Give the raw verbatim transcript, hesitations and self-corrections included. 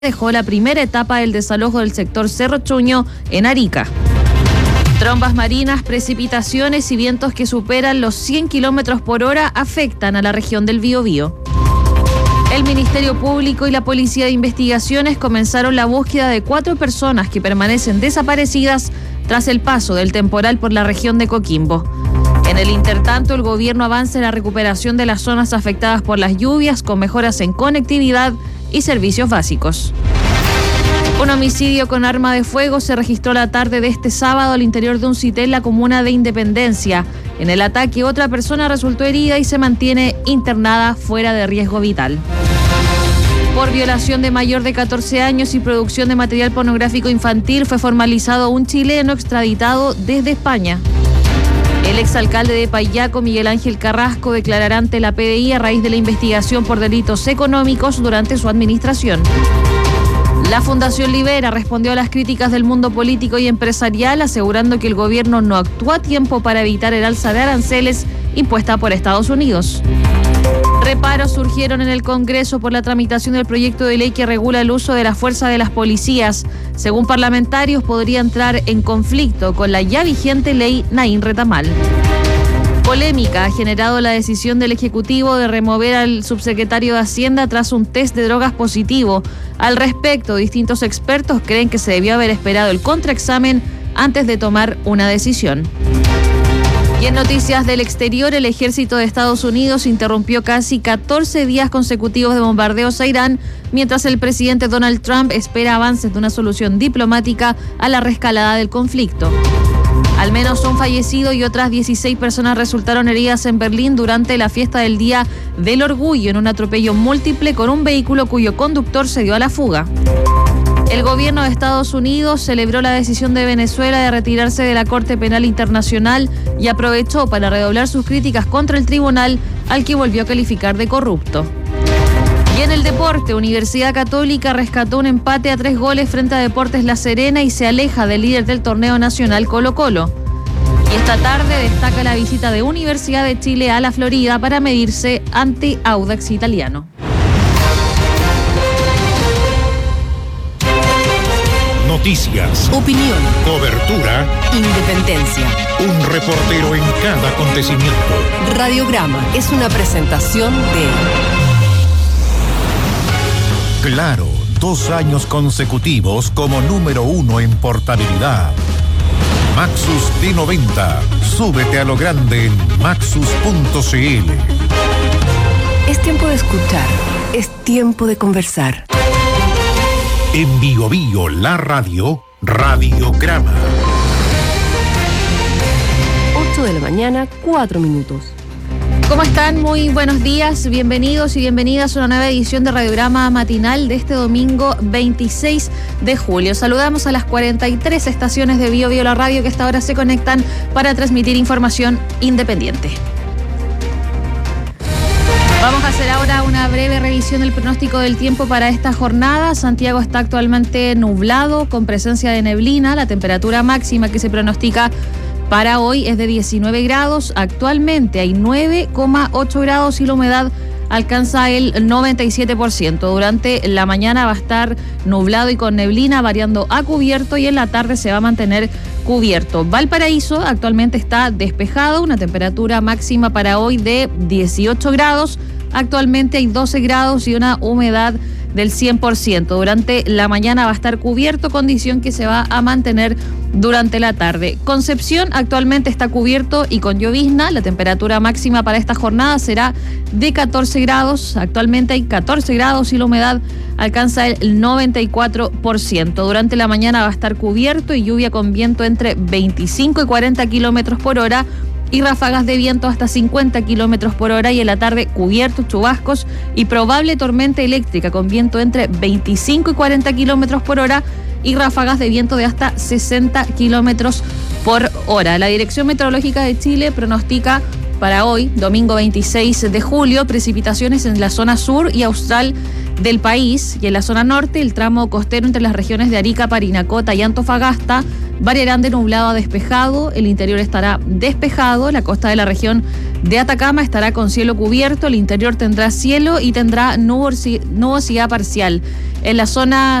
dejó la primera etapa del desalojo del sector Cerro Chuño en Arica. Trombas marinas, precipitaciones y vientos que superan los cien kilómetros por hora afectan a la región del Biobío. El Ministerio Público y la Policía de Investigaciones comenzaron la búsqueda de cuatro personas que permanecen desaparecidas tras el paso del temporal por la región de Coquimbo. En el intertanto, el gobierno avanza en la recuperación de las zonas afectadas por las lluvias con mejoras en conectividad y servicios básicos. Un homicidio con arma de fuego se registró la tarde de este sábado al interior de un cité en la comuna de Independencia. En el ataque, otra persona resultó herida y se mantiene internada fuera de riesgo vital. Por violación de mayor de catorce años y producción de material pornográfico infantil fue formalizado un chileno extraditado desde España. El exalcalde de Payaco, Miguel Ángel Carrasco, declarará ante la P D I a raíz de la investigación por delitos económicos durante su administración. La Fundación Libera respondió a las críticas del mundo político y empresarial, asegurando que el gobierno no actuó a tiempo para evitar el alza de aranceles impuesta por Estados Unidos. Reparos surgieron en el Congreso por la tramitación del proyecto de ley que regula el uso de la fuerza de las policías. Según parlamentarios, podría entrar en conflicto con la ya vigente ley Naín Retamal. Polémica ha generado la decisión del Ejecutivo de remover al subsecretario de Hacienda tras un test de drogas positivo. Al respecto, distintos expertos creen que se debió haber esperado el contraexamen antes de tomar una decisión. Y en noticias del exterior, el ejército de Estados Unidos interrumpió casi catorce días consecutivos de bombardeos a Irán, mientras el presidente Donald Trump espera avances de una solución diplomática a la reescalada del conflicto. Al menos un fallecido y otras dieciséis personas resultaron heridas en Berlín durante la fiesta del Día del Orgullo en un atropello múltiple con un vehículo cuyo conductor se dio a la fuga. El gobierno de Estados Unidos celebró la decisión de Venezuela de retirarse de la Corte Penal Internacional y aprovechó para redoblar sus críticas contra el tribunal, al que volvió a calificar de corrupto. Y en el deporte, Universidad Católica rescató un empate a tres goles frente a Deportes La Serena y se aleja del líder del torneo nacional Colo-Colo. Y esta tarde destaca la visita de Universidad de Chile a la Florida para medirse ante Audax Italiano. Noticias, opinión, cobertura, independencia. Un reportero en cada acontecimiento. Radiograma es una presentación de Claro, dos años consecutivos como número uno en portabilidad. Maxus T noventa. Súbete a lo grande en maxus punto c l. Es tiempo de escuchar, es tiempo de conversar. En Biobío, la radio, Radiograma. ocho de la mañana, cuatro minutos. ¿Cómo están? Muy buenos días, bienvenidos y bienvenidas a una nueva edición de Radiograma Matinal de este domingo veintiséis de julio. Saludamos a las cuarenta y tres estaciones de Biobío, la radio, que hasta ahora se conectan para transmitir información independiente. Vamos a hacer ahora una breve revisión del pronóstico del tiempo para esta jornada. Santiago está actualmente nublado, con presencia de neblina. La temperatura máxima que se pronostica para hoy es de diecinueve grados. Actualmente hay nueve coma ocho grados y la humedad alcanza el noventa y siete por ciento. Durante la mañana va a estar nublado y con neblina, variando a cubierto, y en la tarde se va a mantener cubierto. Valparaíso actualmente está despejado, una temperatura máxima para hoy de dieciocho grados. Actualmente hay doce grados y una humedad del cien por ciento. Durante la mañana va a estar cubierto, condición que se va a mantener durante la tarde. Concepción actualmente está cubierto y con llovizna. La temperatura máxima para esta jornada será de catorce grados. Actualmente hay catorce grados y la humedad alcanza el noventa y cuatro por ciento. Durante la mañana va a estar cubierto y lluvia con viento entre veinticinco y cuarenta kilómetros por hora. Y ráfagas de viento hasta cincuenta kilómetros por hora, y en la tarde cubiertos, chubascos y probable tormenta eléctrica con viento entre veinticinco y cuarenta kilómetros por hora y ráfagas de viento de hasta sesenta kilómetros por hora. La Dirección Meteorológica de Chile pronostica para hoy, domingo veintiséis de julio, precipitaciones en la zona sur y austral del país, y en la zona norte, el tramo costero entre las regiones de Arica, Parinacota y Antofagasta, variarán de nublado a despejado, el interior estará despejado, la costa de la región de Atacama estará con cielo cubierto, el interior tendrá cielo y tendrá nubosidad parcial. En la zona